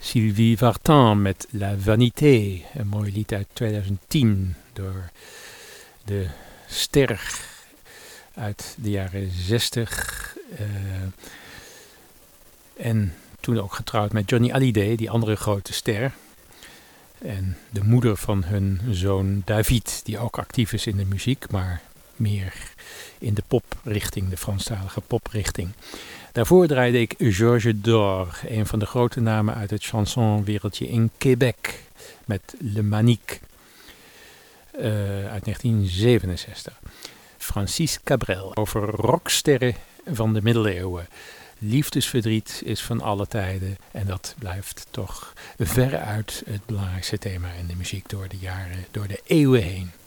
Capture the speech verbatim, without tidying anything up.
Sylvie Vartan met La Vanité, een mooi lied uit tweeduizend tien door de ster uit de jaren zestig. Uh, en toen ook getrouwd met Johnny Hallyday, die andere grote ster. En de moeder van hun zoon David, die ook actief is in de muziek, maar meer in de poprichting, de Franstalige poprichting. Daarvoor draaide ik Georges Dor, een van de grote namen uit het chansonwereldje in Québec, met Le Manique uh, uit negentien zevenenzestig. Francis Cabrel over rocksterren van de middeleeuwen. Liefdesverdriet is van alle tijden en dat blijft toch veruit het belangrijkste thema in de muziek door de jaren, door de eeuwen heen.